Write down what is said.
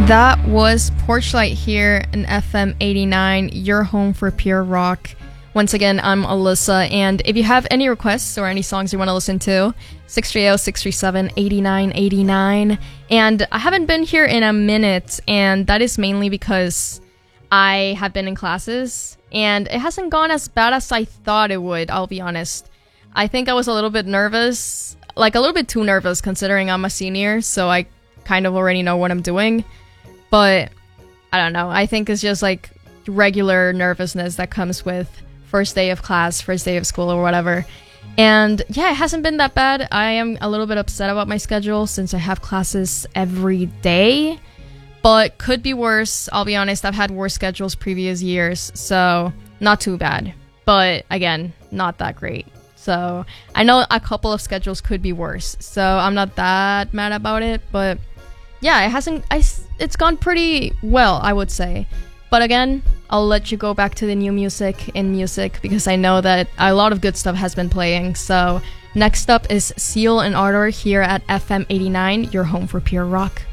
That was Porchlight here in FM 89, your home for pure rock. Once again, I'm Alyssa, and if you have any requests or any songs you want to listen to, 630-637-8989. And I haven't been here in a minute, and that is mainly because I have been in classes, and it hasn't gone as bad as I thought it would, I'll be honest. I think I was a little bit nervous, like a little bit too nervous considering I'm a senior, so I kind of already know what I'm doing. But I don't know, I think it's just like regular nervousness that comes with first day of class, first day of school or whatever. And yeah, it hasn't been that bad. I am a little bit upset about my schedule since I have classes every day, but could be worse. I'll be honest, I've had worse schedules previous years, so not too bad. But again, not that great. So I know a couple of schedules could be worse, so I'm not that mad about it, but yeah, it's gone pretty well, I would say. But again, I'll let you go back to the new music in music because I know that a lot of good stuff has been playing. So next up is Seal and Ardor here at FM 89, your home for pure rock.